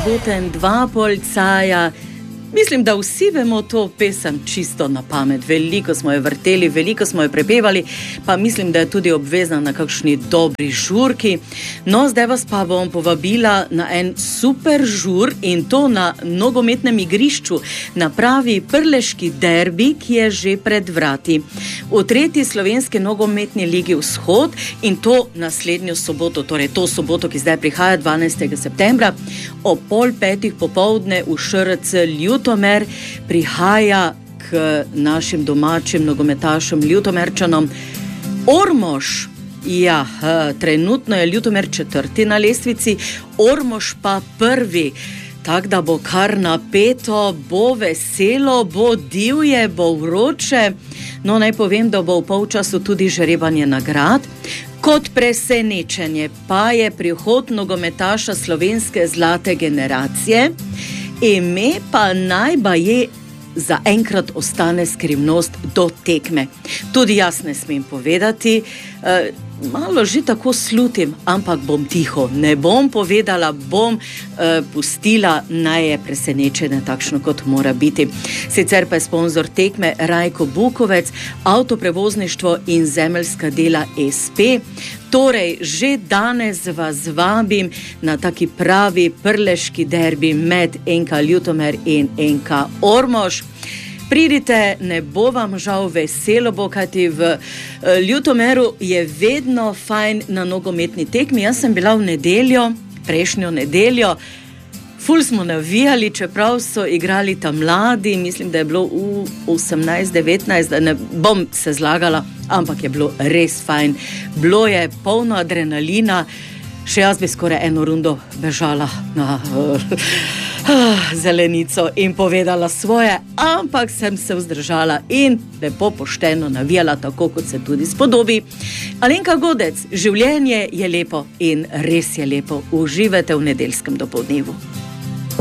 soboten, dva policaja. Mislim, da vsi vemo to pesem čisto na pamet. Veliko smo jo vrteli, veliko smo jo prepevali, pa mislim, da je tudi obvezna na kakšni dobri žurki. No, zdaj vas pa bom povabila na en super žur in to na nogometnem igrišču, na pravi prleški derbi, ki je že pred vrati. V 3. slovenski nogometni ligi Vzhod in to naslednjo soboto, torej to soboto, ki zdaj prihaja 12. septembra, ob 4:30 popoldne v ŠRC Ljutomer prihaja k našim domačim nogometašem Ljutomerčanom Ormož. Ja, trenutno je Ljutomer 4. na lestvici, Ormož pa 1. Tako da bo kar napeto, bo veselo, bo divje, bo vroče. No, naj povem, da bo v polčasu tudi žrebanje nagrad. Kot presenečenje pa je prihod nogometaša slovenske zlate generacije. Ime pa najbaje zaenkrat ostane skrivnost do tekme. Tudi jaz ne smem povedati, malo že tako slutim, ampak bom tiho, ne bom povedala, bom pustila, naj je presenečenje takšno, kot mora biti. Sicer pa je sponzor tekme Rajko Bukovec, avtoprevozništvo in zemeljska dela SP. Torej, že danes vas vabim na taki pravi prleški derbi med NK Ljutomer in NK Ormož. Pridite, ne bo vam žal, veselo bo, kajti v Ljutomeru je vedno fajn na nogometni tekmi. Jaz sem bila v nedeljo, prejšnjo nedeljo, ful smo navijali, čeprav so igrali tam mladi, mislim, da je bilo v 18-19, da ne bom se zlagala, ampak je bilo res fajn. Bilo je polno adrenalina, še jaz bi skoraj eno rundo bežala na zelenico in povedala svoje, ampak sem se vzdržala in lepo pošteno navijala, tako kot se tudi spodobi. Alenka Godec, življenje je lepo in res je lepo. Uživajte v nedeljskem dopoldnevu.